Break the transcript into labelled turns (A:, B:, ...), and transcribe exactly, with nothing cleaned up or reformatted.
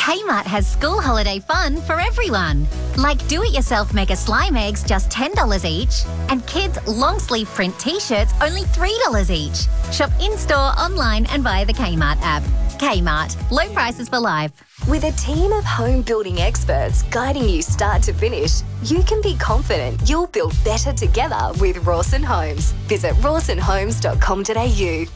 A: Kmart has school holiday fun for everyone. Like do-it-yourself mega slime eggs, just ten dollars each. And kids' long-sleeve print t-shirts, only three dollars each. Shop in-store, online and via the Kmart app. Kmart, low prices for life.
B: With a team of home building experts guiding you start to finish, you can be confident you'll build better together with Rawson Homes. Visit rawson homes dot com dot a u.